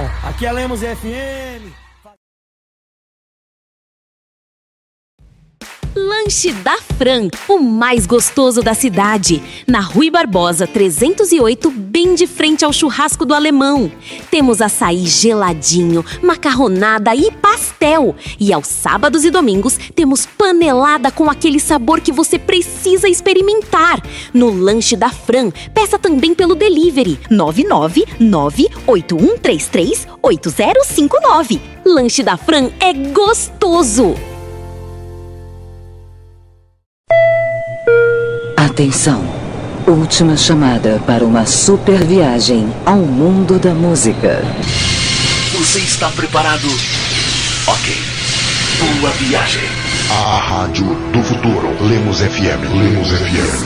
Aqui é Lemos FM. Lanche da Fran, o mais gostoso da cidade. Na Rui Barbosa 308, bem de frente ao churrasco do Alemão. Temos açaí geladinho, macarronada e pastel. E aos sábados e domingos temos panelada com aquele sabor que você precisa experimentar. No Lanche da Fran, peça também pelo delivery 99981338059. Lanche da Fran é gostoso! Atenção! Última chamada para uma super viagem ao mundo da música. Você está preparado? Ok. Boa viagem. A Rádio do Futuro. Lemos FM. Lemos FM.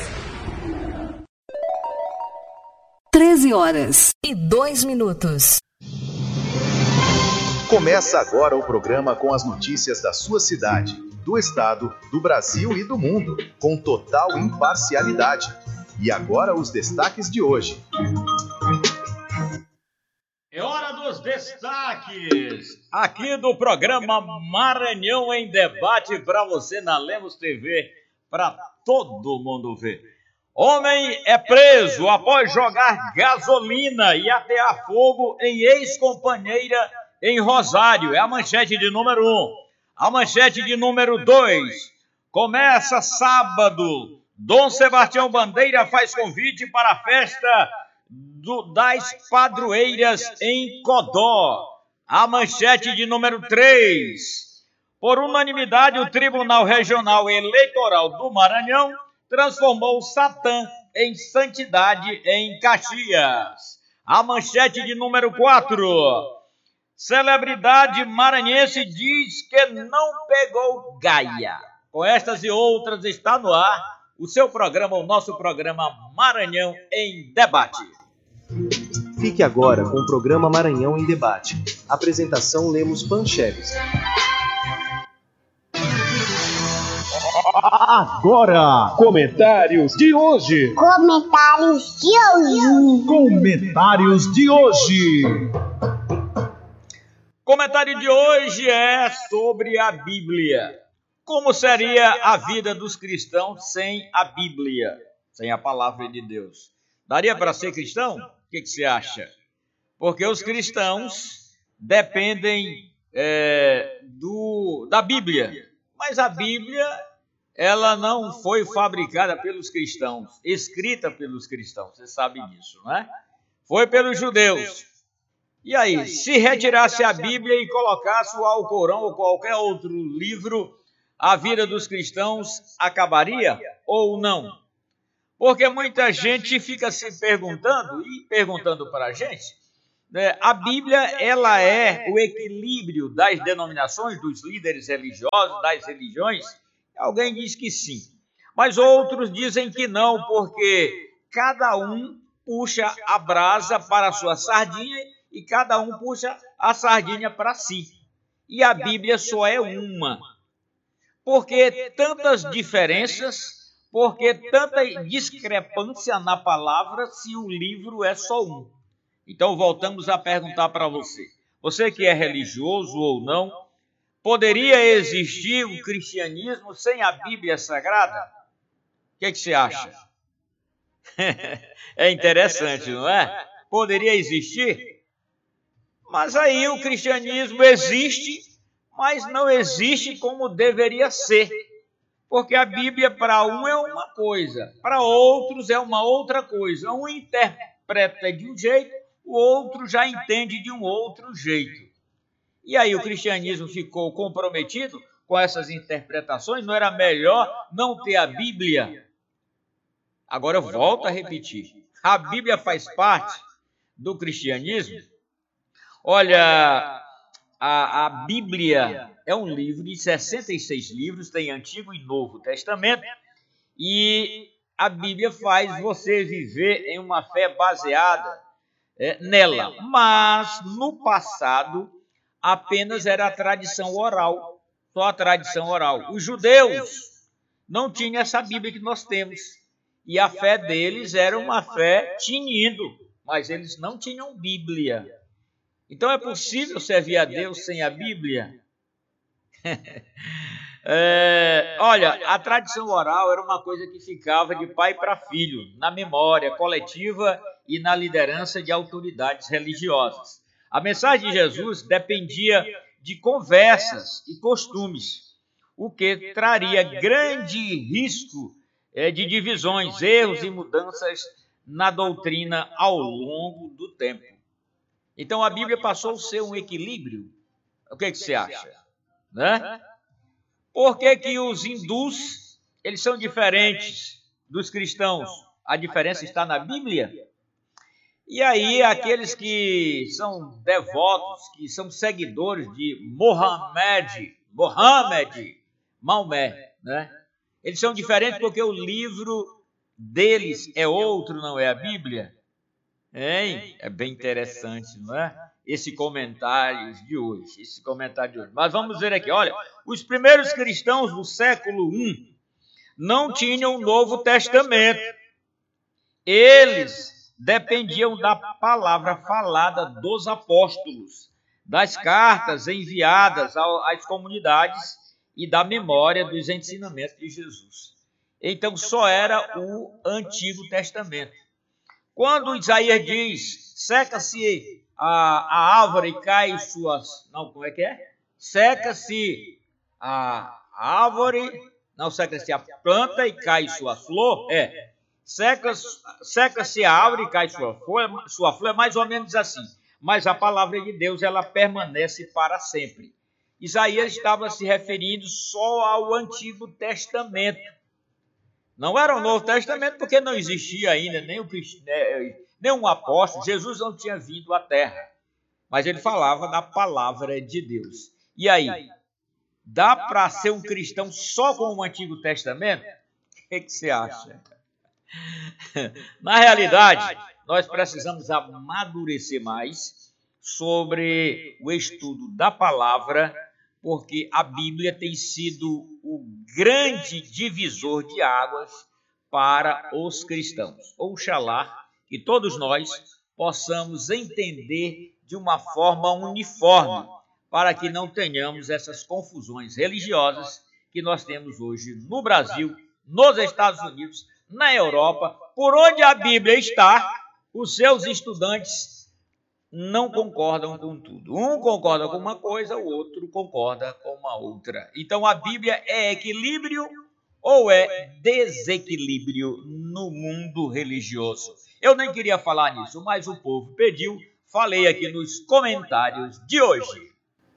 13h02. Começa agora o programa com as notícias da sua cidade, do estado, do Brasil e do mundo, com total imparcialidade. E agora os destaques de hoje. É hora dos destaques aqui do programa Maranhão em Debate para você na Lemos TV, para todo mundo ver. Homem é preso após jogar gasolina e atear fogo em ex-companheira em Rosário. É a manchete de número 1. A manchete de número 2. Começa sábado. Dom Sebastião Bandeira faz convite para a festa das padroeiras em Codó. A manchete de número 3. Por unanimidade, o Tribunal Regional Eleitoral do Maranhão transformou Satã em santidade em Caxias. A manchete de número 4. Celebridade maranhense diz que não pegou Gaia. Com estas e outras está no ar o seu programa, o nosso programa Maranhão em Debate. Fique agora com o programa Maranhão em Debate. Apresentação Lemos Pancheves. Agora, comentários de hoje. Comentários de hoje. Comentário de hoje é sobre a Bíblia. Como seria a vida dos cristãos sem a Bíblia, sem a palavra de Deus? Daria para ser cristão? O que você acha? Porque os cristãos dependem da Bíblia. Mas a Bíblia, ela não foi fabricada pelos cristãos, escrita pelos cristãos. Você sabe disso, não é? Foi pelos judeus. E aí, se retirasse a Bíblia e colocasse o Alcorão ou qualquer outro livro, a vida dos cristãos acabaria ou não? Porque muita gente fica se perguntando e perguntando para a gente, né? A Bíblia, ela é o equilíbrio das denominações, dos líderes religiosos, das religiões? Alguém diz que sim, mas outros dizem que não, porque cada um puxa a brasa para a sua sardinha e cada um puxa a sardinha para si. E a Bíblia só é uma. Por que tantas diferenças? Por que tanta discrepância na palavra se o livro é só um? Então voltamos a perguntar para você. Você que é religioso ou não, poderia existir o cristianismo sem a Bíblia Sagrada? O que você acha? É interessante, não é? Poderia existir? Mas aí o cristianismo existe, mas não existe como deveria ser. Porque a Bíblia para um é uma coisa, para outros é uma outra coisa. Um interpreta de um jeito, o outro já entende de um outro jeito. E aí o cristianismo ficou comprometido com essas interpretações? Não era melhor não ter a Bíblia? Agora eu volto a repetir. A Bíblia faz parte do cristianismo? Olha, a Bíblia é um livro de 66 livros, tem Antigo e Novo Testamento, e a Bíblia faz você viver em uma fé baseada nela. Mas, no passado, apenas era a tradição oral, só a tradição oral. Os judeus não tinham essa Bíblia que nós temos, e a fé deles era uma fé tinindo, mas eles não tinham Bíblia. Então é possível servir a Deus sem a Bíblia? Olha, a tradição oral era uma coisa que ficava de pai para filho, na memória coletiva e na liderança de autoridades religiosas. A mensagem de Jesus dependia de conversas e costumes, o que traria grande risco de divisões, erros e mudanças na doutrina ao longo do tempo. Então a Bíblia passou a ser um equilíbrio. O que você acha? Né? Por que os hindus, eles são diferentes dos cristãos? A diferença está na Bíblia? E aí, aqueles que são devotos, que são seguidores de Maomé, né? Eles são diferentes porque o livro deles é outro, não é a Bíblia? Hein? É bem interessante, não é? Esse comentário de hoje. Mas vamos ver aqui, olha, os primeiros cristãos do século I não tinham o Novo Testamento. Eles dependiam da palavra falada dos apóstolos, das cartas enviadas às comunidades e da memória dos ensinamentos de Jesus. Então, só era o Antigo Testamento. Quando Isaías diz, seca-se a árvore e cai suas... Não, como é que é? Seca-se a árvore... Não, seca-se a planta e cai sua flor. Seca-se a árvore e cai sua flor. É mais ou menos assim. Mas a palavra de Deus, ela permanece para sempre. Isaías estava se referindo só ao Antigo Testamento. Não era o Novo Testamento, porque não existia ainda nenhum apóstolo. Jesus não tinha vindo à Terra. Mas ele falava da palavra de Deus. E aí, dá para ser um cristão só com o Antigo Testamento? O que você acha? Na realidade, nós precisamos amadurecer mais sobre o estudo da palavra, porque a Bíblia tem sido o grande divisor de águas para os cristãos. Oxalá que todos nós possamos entender de uma forma uniforme, para que não tenhamos essas confusões religiosas que nós temos hoje no Brasil, nos Estados Unidos, na Europa, por onde a Bíblia está, os seus estudantes não concordam com tudo. Um concorda com uma coisa, o outro concorda com uma outra. Então a Bíblia é equilíbrio ou é desequilíbrio no mundo religioso? Eu nem queria falar nisso, mas o povo pediu, falei aqui nos comentários de hoje.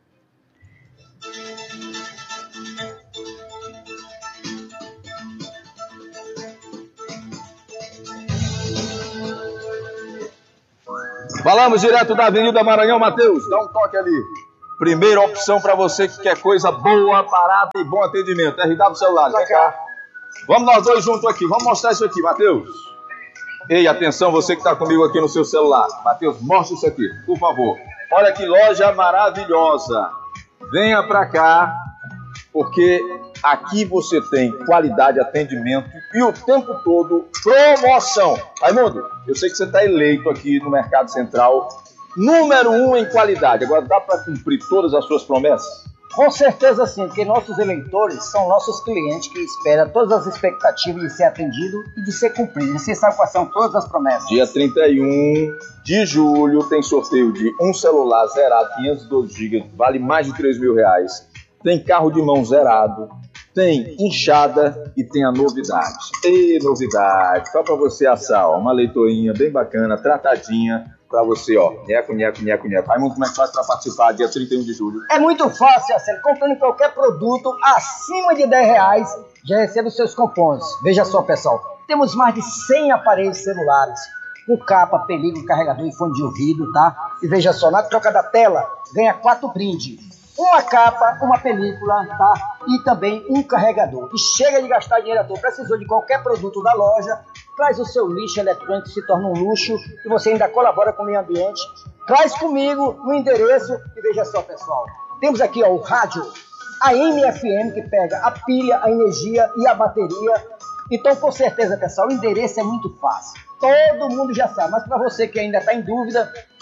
Falamos direto da Avenida Maranhão, Matheus, dá um toque ali. Primeira opção para você que quer coisa boa, barata e bom atendimento. RW Celulares, vem cá. Vamos nós dois juntos aqui, vamos mostrar isso aqui, Matheus. Ei, atenção, você que está comigo aqui no seu celular. Matheus, mostra isso aqui, por favor. Olha que loja maravilhosa. Venha para cá, porque aqui você tem qualidade, atendimento e o tempo todo promoção. Raimundo, eu sei que você está eleito aqui no Mercado Central, número 1 em qualidade. Agora, dá para cumprir todas as suas promessas? Com certeza sim, porque nossos eleitores são nossos clientes que esperam todas as expectativas de ser atendido e de ser cumprido. E você sabe quais são todas as promessas. Dia 31 de julho tem sorteio de um celular zerado, 512 GB, vale mais de R$3.000. Tem carro de mão zerado, tem enxada e tem a novidade. E novidade, só para você assar, ó, uma leitoinha bem bacana, tratadinha, para você, ó, nheco. Raimundo, como é que faz para participar dia 31 de julho? É muito fácil, Marcelo. Comprando qualquer produto acima de R$10, já recebe os seus cupons. Veja só, pessoal, temos mais de 100 aparelhos celulares, com capa, película, carregador e fone de ouvido, tá? E veja só, na troca da tela, ganha 4 brindes. Uma capa, uma película, tá? E também um carregador. E chega de gastar dinheiro à toa. Precisou de qualquer produto da loja, traz o seu lixo eletrônico, se torna um luxo, e você ainda colabora com o meio ambiente. Traz comigo no endereço, e veja só, pessoal. Temos aqui, ó, o rádio AM/FM, que pega a pilha, a energia e a bateria. Então, com certeza, pessoal, o endereço é muito fácil. Todo mundo já sabe, mas para você que ainda está em dúvida,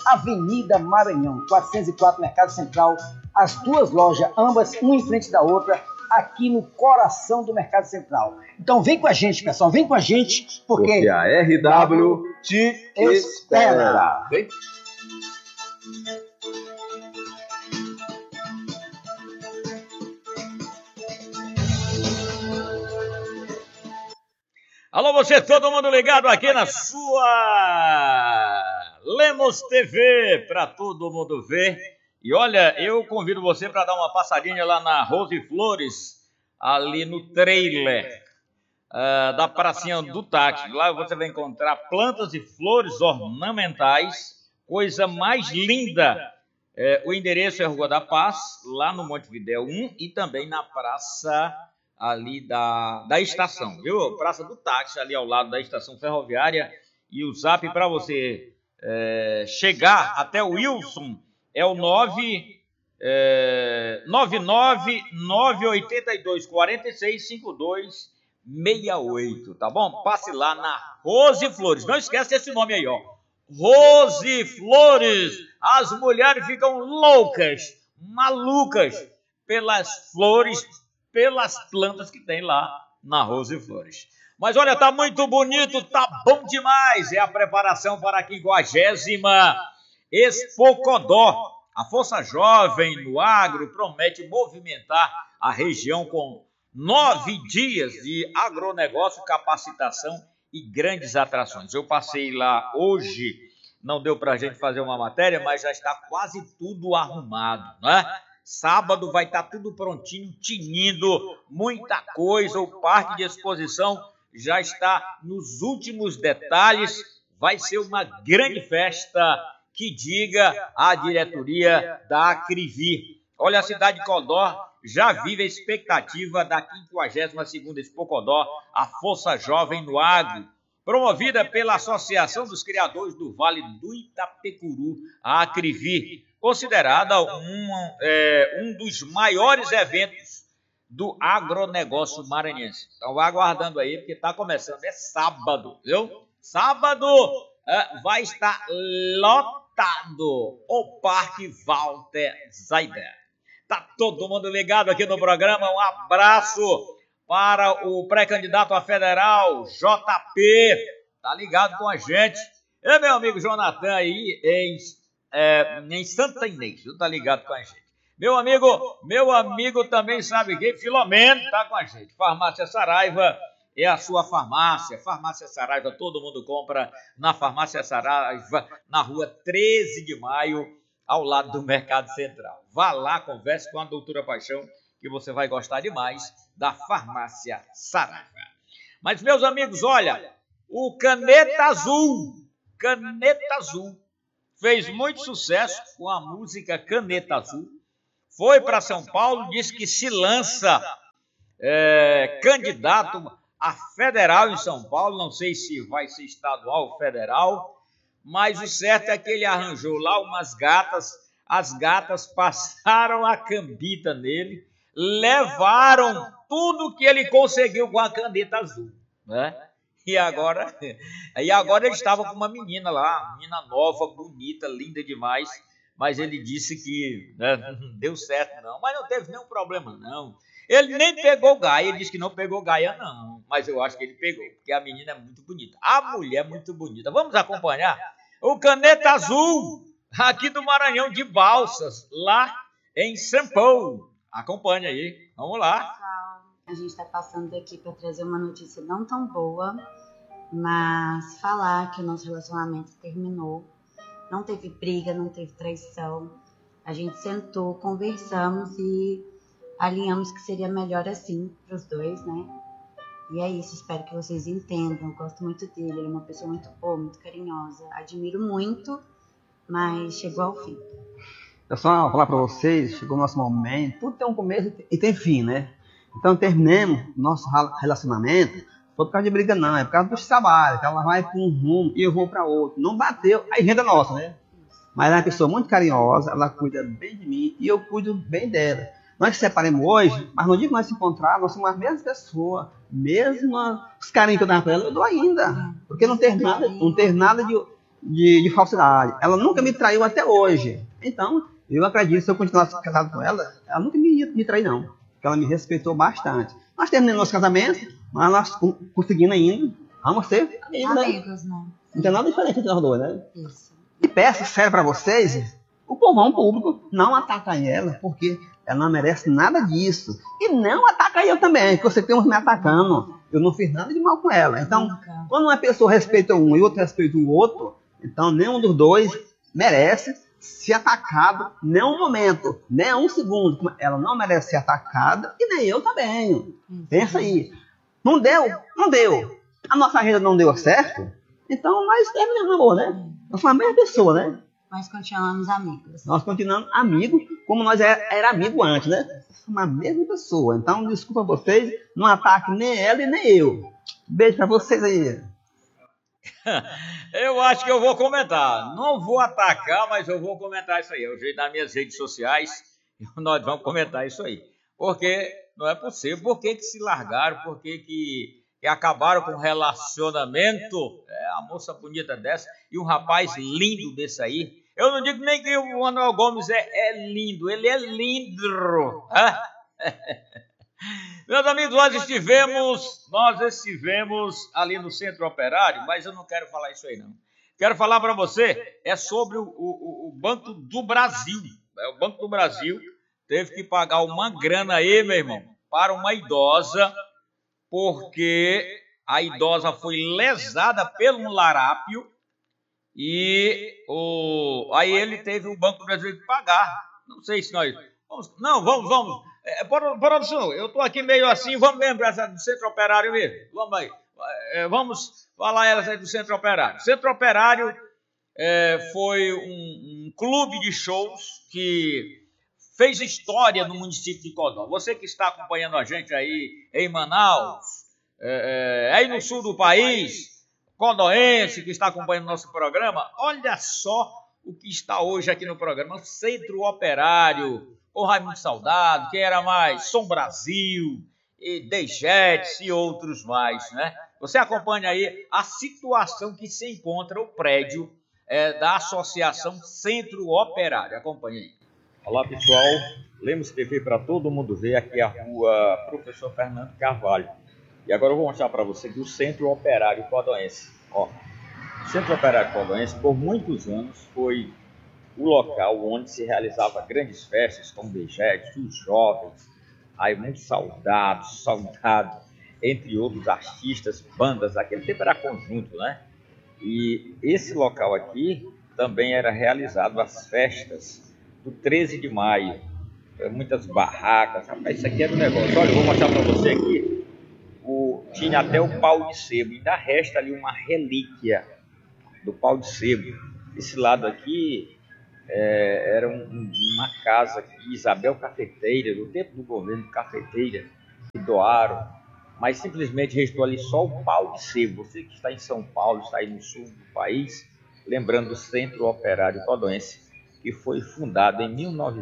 Avenida Maranhão, 404 Mercado Central. As duas lojas, ambas, uma em frente da outra, aqui no coração do Mercado Central. Então vem com a gente, pessoal, vem com a gente, porque a RW te espera. Vem. Alô, você, todo mundo ligado aqui na sua Lemos TV, para todo mundo ver. E olha, eu convido você para dar uma passadinha lá na Rose Flores, ali no trailer da pracinha do táxi. Lá você vai encontrar plantas e flores ornamentais, coisa mais linda. O endereço é Rua da Paz, lá no Montevidéu 1 e também na praça ali da estação, viu? Praça do táxi, ali ao lado da estação ferroviária. E o zap para você chegar até o Wilson é o 99982465268, tá bom? Passe lá na Rose Flores. Não esquece esse nome aí, ó. Rose Flores. As mulheres ficam loucas, malucas pelas flores, pelas plantas que tem lá na Rose Flores. Mas olha, tá muito bonito, tá bom demais. É a preparação para a 50ª Expocodó. A Força Jovem no Agro promete movimentar a região com 9 dias de agronegócio, capacitação e grandes atrações. Eu passei lá hoje, não deu para a gente fazer uma matéria, mas já está quase tudo arrumado, né? Sábado vai estar tudo prontinho, tinindo, muita coisa. O parque de exposição já está nos últimos detalhes. Vai ser uma grande festa, que diga a diretoria da Acrivi. Olha, a cidade de Codó já vive a expectativa da 52ª Expocodó, a Força Jovem no Agro, promovida pela Associação dos Criadores do Vale do Itapecuru, a Acrivi, considerada um dos maiores eventos do agronegócio maranhense. Então, aguardando aí, porque está começando, é sábado, viu? Sábado vai estar lotado o Parque Walter Zaider. Tá todo mundo ligado aqui no programa. Um abraço para o pré-candidato a federal, JP. Tá ligado com a gente. E meu amigo Jonathan aí em Santa Inês, tá ligado com a gente. Meu amigo também sabe quem? Filomeno tá com a gente. Farmácia Saraiva é a sua farmácia. Farmácia Saraiva, todo mundo compra na Farmácia Saraiva, na rua 13 de maio, ao lado do Mercado Central. Vá lá, converse com a doutora Paixão, que você vai gostar demais da Farmácia Saraiva. Mas, meus amigos, olha, o Caneta Azul, fez muito sucesso com a música Caneta Azul. Foi para São Paulo, disse que se lança candidato a federal em São Paulo, não sei se vai ser estadual ou federal, mas o certo é que ele arranjou lá umas gatas, as gatas passaram a cambita nele, levaram tudo que ele conseguiu com a caneta azul, né? E agora ele estava com uma menina lá, menina nova, bonita, linda demais, mas ele disse que não deu certo não, mas não teve nenhum problema não. Ele nem pegou gaia, ele disse que não pegou gaia não, mas eu acho que ele pegou, porque a menina é muito bonita, a mulher é muito bonita. Vamos acompanhar o Caneta Azul, aqui do Maranhão de Balsas, lá em São Paulo. Acompanhe aí, vamos lá. Pessoal, a gente está passando aqui para trazer uma notícia não tão boa, mas falar que o nosso relacionamento terminou. Não teve briga, não teve traição. A gente sentou, conversamos e alinhamos que seria melhor assim para os dois, né? E é isso, espero que vocês entendam. Eu gosto muito dele, ele é uma pessoa muito boa, muito carinhosa. Admiro muito, mas chegou ao fim. Eu só falar para vocês, chegou o nosso momento. Tudo tem um começo e tem fim, né? Então terminemos nosso relacionamento. Não foi por causa de briga não, é por causa dos trabalhos. Ela vai para um rumo e eu vou para outro. Não bateu, a agenda é nossa, né? Mas ela é uma pessoa muito carinhosa, ela cuida bem de mim e eu cuido bem dela. Nós se separamos hoje, mas no dia que nós se encontrarmos, nós somos as mesmas pessoas. Mesmo os carinhos que eu dava para ela, eu dou ainda. Porque não tem nada de falsidade. Ela nunca me traiu até hoje. Então, eu acredito, se eu continuasse casado com ela, ela nunca me traiu, não. Porque ela me respeitou bastante. Nós terminamos nosso casamento, mas nós conseguimos ainda. Vamos ser amigos, né? Não tem nada diferente entre nós dois, né? Isso. E peço sério para vocês, o povão público, não atacar ela, porque ela não merece nada disso. E não atacar eu também, porque você tem uns me atacando. Eu não fiz nada de mal com ela. Então, quando uma pessoa respeita um e outro respeita o outro, então nenhum dos dois merece ser atacado nem um momento, nem um segundo. Ela não merece ser atacada e nem eu também. Pensa aí. Não deu? Não deu. A nossa rede não deu certo, então nós terminamos o amor, né? Nós somos a mesma pessoa, né? Nós continuamos amigos. Nós continuamos amigos, como nós era amigo antes, né? Somos a mesma pessoa. Então, desculpa vocês, não ataque nem ela e nem eu. Beijo pra vocês aí. Eu acho que eu vou comentar. Não vou atacar, mas eu vou comentar isso aí. É o jeito das minhas redes sociais. Nós vamos comentar isso aí. Porque não é possível. Por que se largaram? Por que acabaram com um relacionamento? A moça bonita dessa e um rapaz lindo desse aí. Eu não digo nem que o Manuel Gomes é lindo. Ele é lindo. Meus amigos, nós estivemos ali no Centro Operário, mas eu não quero falar isso aí, não. Quero falar para você, sobre o Banco do Brasil. O Banco do Brasil teve que pagar uma grana aí, meu irmão, para uma idosa, porque a idosa foi lesada pelo larápio e aí ele teve o Banco do Brasil que pagar. Não sei se nós... Vamos. Produção, eu estou aqui meio assim, vamos lembrar do Centro Operário mesmo. Vamos aí. Vamos falar elas aí do Centro Operário. Centro Operário foi um clube de shows que fez história no município de Codó. Você que está acompanhando a gente aí em Manaus, aí no sul do país, codoense que está acompanhando nosso programa, olha só o que está hoje aqui no programa. O Centro Operário, o Raimundo Saudado, quem era mais? Som Brasil, e Dejetes e outros mais, né? Você acompanha aí a situação que se encontra o prédio da Associação Centro Operário. Acompanhe aí. Olá, pessoal. Lemos TV para todo mundo ver. Aqui é a rua Professor Fernando Carvalho. E agora eu vou mostrar para você que o Centro Operário Codoense. O Centro Operário Codoense, por muitos anos, foi o local onde se realizava grandes festas, como Dejetes, os jovens, Raimundo Saudado, entre outros artistas, bandas, aquele tempo era conjunto, né? E esse local aqui também era realizado as festas do 13 de maio, muitas barracas, rapaz, isso aqui era um negócio. Olha, eu vou mostrar para você aqui, tinha até o pau de sebo, ainda resta ali uma relíquia do pau de sebo. Esse lado aqui era uma casa que Isabel Cafeteira, do tempo do governo Cafeteira, que doaram, mas simplesmente restou ali só o pau de sebo. Você que está em São Paulo, está aí no sul do país, lembrando do Centro Operário Codoense, que foi fundado em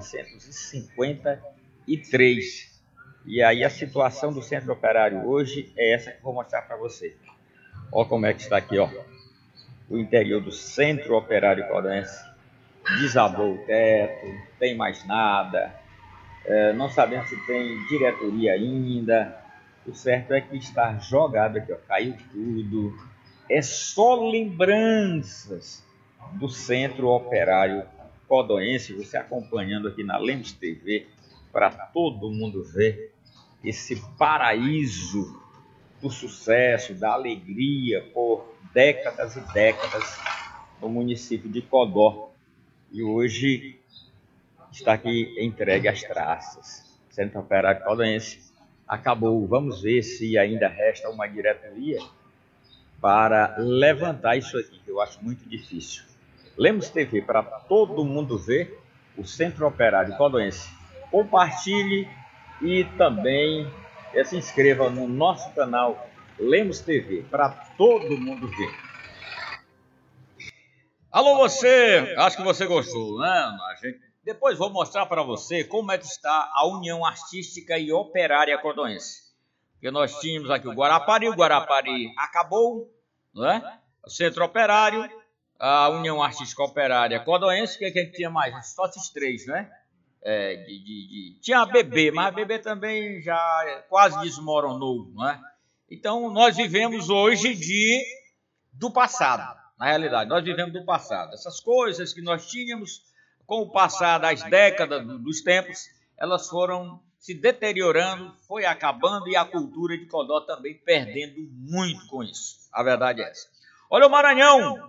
1953. E aí a situação do Centro Operário hoje é essa que eu vou mostrar para você. Olha como é que está aqui, ó. O interior do Centro Operário Codoense. Desabou o teto, não tem mais nada, não sabemos se tem diretoria ainda. O certo é que está jogado aqui, ó, caiu tudo. É só lembranças do Centro Operário Codoense, você acompanhando aqui na Lemos TV, para todo mundo ver esse paraíso do sucesso, da alegria por décadas e décadas no município de Codó. E hoje está aqui entregue às traças. Centro Operário Codoense acabou. Vamos ver se ainda resta uma diretoria para levantar isso aqui, que eu acho muito difícil. Lemos TV para todo mundo ver, o Centro Operário Codoense. Compartilhe e também se inscreva no nosso canal Lemos TV para todo mundo ver. Alô você, acho que você gostou, né? Depois vou mostrar para você como é que está a União Artística e Operária Codoense. Porque nós tínhamos aqui o Guarapari acabou, não é? O Centro Operário a União Artística Operária Coroense, que a gente tinha mais? Só esses três, né? Tinha a BB, mas a BB também já quase desmoronou, né? Então, nós vivemos hoje do passado, na realidade. Nós vivemos do passado. Essas coisas que nós tínhamos, com o passar das décadas, dos tempos, elas foram se deteriorando, foi acabando e a cultura de Codó também perdendo muito com isso. A verdade é essa. Olha o Maranhão.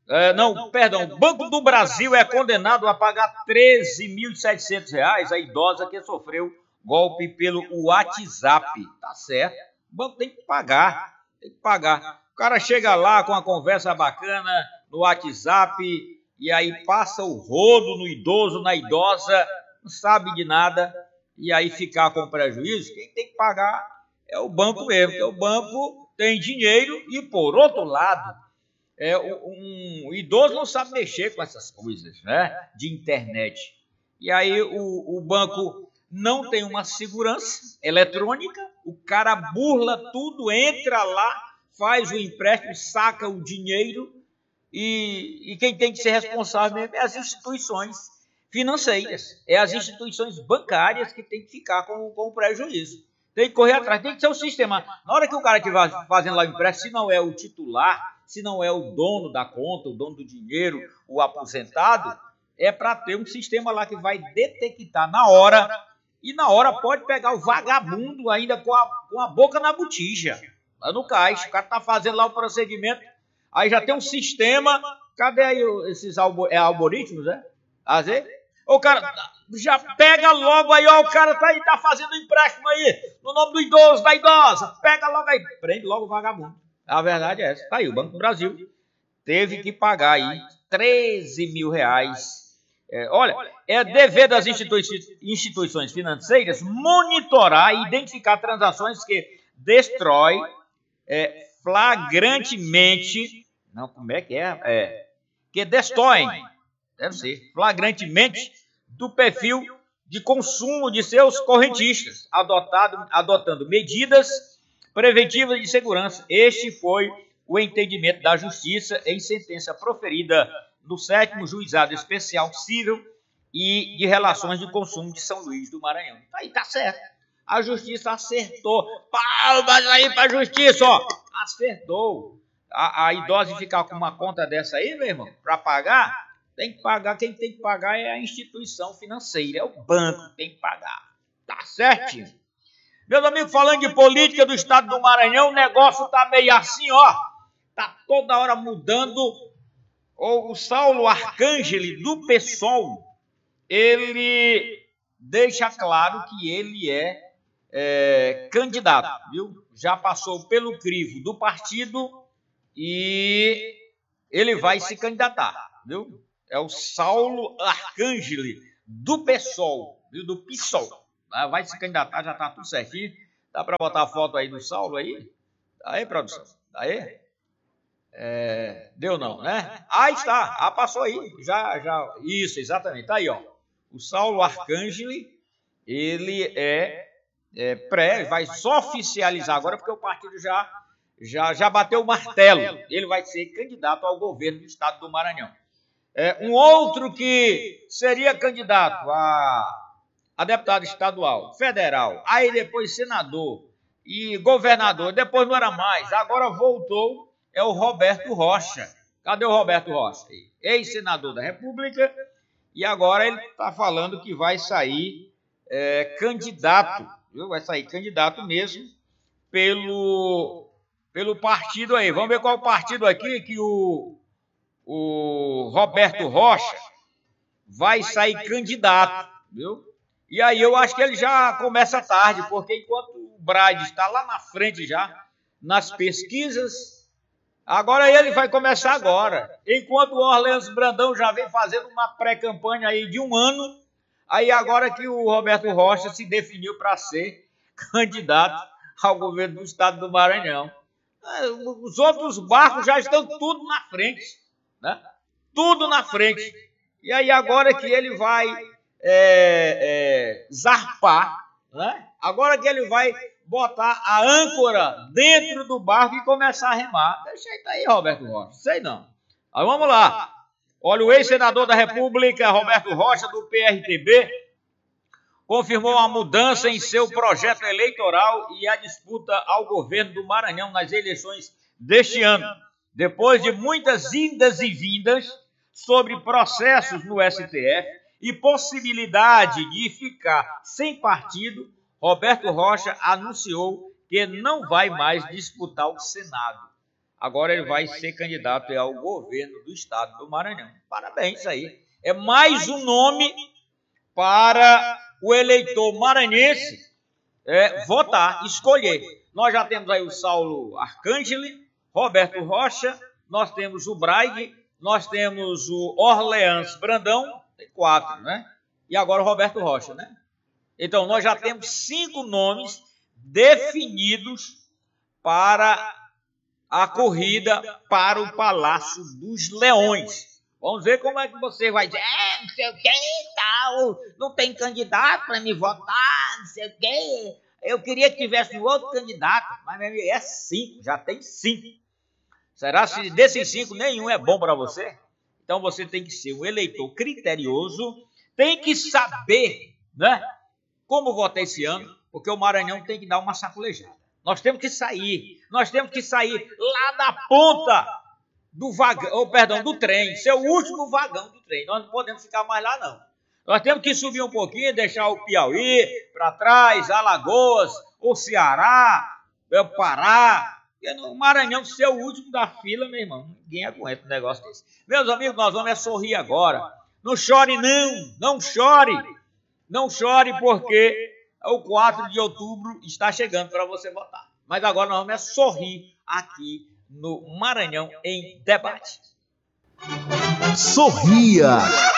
O Banco do Brasil é condenado a pagar R$13.700 à idosa que sofreu golpe pelo WhatsApp. Tá certo. O banco tem que pagar. O cara chega lá com uma conversa bacana no WhatsApp e aí passa o rodo no idoso, na idosa, não sabe de nada e aí ficar com prejuízo. Quem tem que pagar é o banco mesmo, porque o banco tem dinheiro e, por outro lado, um idoso não sabe mexer com essas coisas, né, de internet. E aí o banco não tem uma segurança eletrônica, o cara burla tudo, entra lá, faz o empréstimo, saca o dinheiro e quem tem que ser responsável mesmo é as instituições financeiras, é as instituições bancárias que tem que ficar com o prejuízo. Tem que correr atrás, tem que ser um sistema. Na hora que o cara estiver fazendo lá o empréstimo, se não é o titular, se não é o dono da conta, o dono do dinheiro, o aposentado, é para ter um sistema lá que vai detectar na hora, e na hora pode pegar o vagabundo ainda com a boca na botija, lá no caixa. O cara está fazendo lá o procedimento, aí já tem um sistema, cadê aí esses algoritmos, né? Às vezes, o cara já pega logo aí, ó, o cara tá fazendo empréstimo aí, no nome do idoso, da idosa, pega logo aí, prende logo o vagabundo. A verdade é essa. Tá aí, o Banco do Brasil teve que pagar aí R$13.000. Olha, é dever das instituições financeiras monitorar e identificar transações que destrói flagrantemente, não, como é que que destroem, deve ser, flagrantemente do perfil de consumo de seus correntistas, adotando medidas preventivas de segurança. Este foi o entendimento da Justiça em sentença proferida no 7º Juizado Especial Civil e de Relações de Consumo de São Luís do Maranhão. Aí tá certo. A Justiça acertou. Palmas aí pra Justiça, ó. Acertou. A idosa ficar com uma conta dessa aí, meu irmão, para pagar, tem que pagar. Quem tem que pagar é a instituição financeira, é o banco que tem que pagar. Tá certinho. Meus amigos, falando de política do estado do Maranhão, o negócio tá meio assim, ó. Tá toda hora mudando. O Saulo Arcângeli, do PSOL, ele deixa claro que ele é candidato, viu? Já passou pelo crivo do partido e ele vai se candidatar, viu? É o Saulo Arcângeli, do PSOL, viu? Do PSOL. Vai se candidatar, já tá tudo certinho. Dá para botar a foto aí do Saulo aí? Aí, produção. Aí? Deu não, né? Aí está, passou aí. Já. Isso, exatamente. Tá aí, ó. O Saulo Arcângeli, ele vai só oficializar agora, porque o partido já bateu o martelo. Ele vai ser candidato ao governo do estado do Maranhão. Um outro que seria candidato a deputado estadual, federal, aí depois senador e governador, depois não era mais, agora voltou, é o Roberto Rocha. Cadê o Roberto Rocha? Ex-senador da República, e agora ele está falando que vai sair candidato, viu? Vai sair candidato mesmo pelo partido aí. Vamos ver qual é o partido aqui que o Roberto Rocha vai sair candidato, viu? E aí eu acho que ele já começa tarde, porque enquanto o Brade está lá na frente já, nas pesquisas, agora ele vai começar agora. Enquanto o Orleans Brandão já vem fazendo uma pré-campanha aí de 1 ano, aí agora que o Roberto Rocha se definiu para ser candidato ao governo do estado do Maranhão. Os outros barcos já estão tudo na frente, né? Tudo na frente. E aí agora que ele vai zarpar, né? Agora que ele vai botar a âncora dentro do barco e começar a remar. Deixa aí, tá aí, Roberto Rocha. Sei não. Mas vamos lá. Olha, o ex-senador da República, Roberto Rocha, do PRTB, confirmou uma mudança em seu projeto eleitoral e a disputa ao governo do Maranhão nas eleições deste ano. Depois de muitas indas e vindas sobre processos no STF e possibilidade de ficar sem partido, Roberto Rocha anunciou que não vai mais disputar o Senado. Agora ele vai ser candidato ao governo do estado do Maranhão. Parabéns aí. É mais um nome para o eleitor maranhense votar, escolher. Nós já temos aí o Saulo Arcangeli, Roberto Rocha, nós temos o Braide, nós temos o Orleans Brandão, tem 4, né? E agora o Roberto Rocha, né? Então, nós já temos 5 nomes definidos para a corrida para o Palácio dos Leões. Vamos ver como é que você vai dizer, não sei o que e tal, não tem candidato para me votar, não sei o que. Eu queria que tivesse um outro candidato, mas é 5, já tem 5. Será que desses 5 nenhum é bom para você? Então você tem que ser um eleitor criterioso, tem que saber, né, como votar esse ano, porque o Maranhão tem que dar uma sacolejada. Nós temos que sair lá da ponta do vagão, do trem, ser o último vagão do trem. Nós não podemos ficar mais lá, não. Nós temos que subir um pouquinho, deixar o Piauí para trás, Alagoas, o Ceará, o Pará. Porque no Maranhão ser o último da fila, meu irmão, ninguém aguenta um negócio desse. Meus amigos, nós vamos sorrir agora. Não chore não chore. Não chore porque o 4 de outubro está chegando para você votar. Mas agora nós vamos sorrir aqui no Maranhão em Debate. Sorria!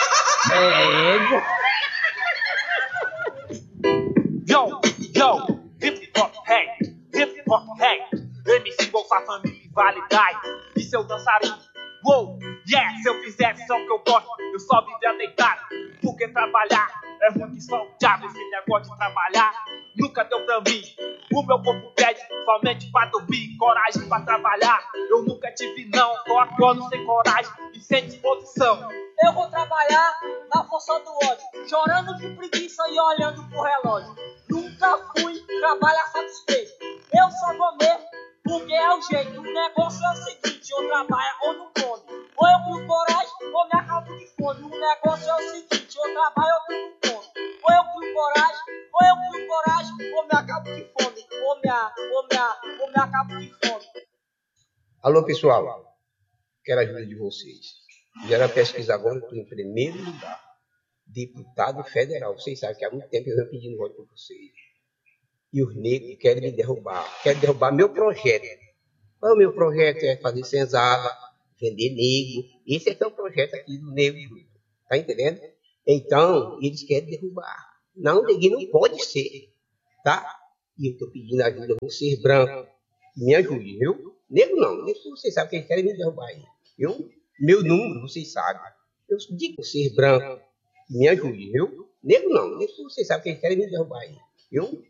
Yo, hip hop, hey, MC Bolsa Família e Vale Dai, e seu dançarino, wow, yeah, se eu fizesse só o que eu gosto, eu só vivia deitado, porque trabalhar é ruim que só o diabo, esse negócio de trabalhar nunca deu pra mim, o meu corpo pede somente pra dormir, coragem pra trabalhar, eu nunca tive não, só acordo sem coragem e sem disposição. Eu vou trabalhar na força do ódio, chorando de preguiça e olhando pro relógio. Nunca fui trabalhar satisfeito, eu só vou mesmo porque é o jeito. O negócio é o seguinte, ou trabalha ou não come. Ou eu crio coragem ou me acabo de fome. O negócio é o seguinte, ou trabalha ou não come. Ou eu crio coragem ou me acabo de fome. Ou me acabo de fome. Alô pessoal, quero a ajuda de vocês. Fizeram a pesquisa agora, eu estou em primeiro lugar. Deputado federal. Vocês sabem que há muito tempo eu venho pedindo voto para vocês. E os negros querem me derrubar. Querem derrubar meu projeto. O meu projeto é fazer senzala, vender negro. Esse é o projeto aqui do negro. Tá entendendo? Então, eles querem derrubar. Não, neguinho não pode ser. Tá? E eu estou pedindo ajuda a vocês, brancos. Me ajude, viu? Negro não. Negro vocês sabem que eles querem me derrubar aí. Viu? Meu número, vocês sabem. Eu digo vocês, brancos. Me ajude, viu? Negro não. Negro vocês sabem que eles querem me derrubar aí. Viu?